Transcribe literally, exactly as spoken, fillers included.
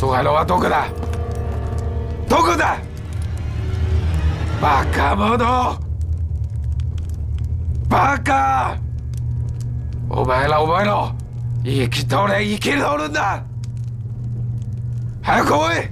ソガロはどこだ？どこだ？バカ者！バカ！お前らお前ら生きとれ生きとるんだ！早く来い！